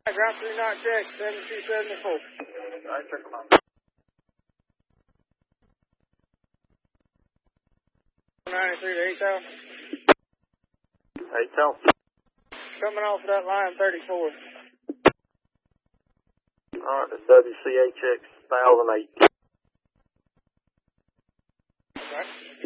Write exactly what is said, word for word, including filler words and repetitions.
Ground three knot check, seven two seven four. Alright, check them out. ninety-three to eight tower. Eight tower. Coming off of that line thirty-four. Alright, that's W C H X one thousand eight. Right.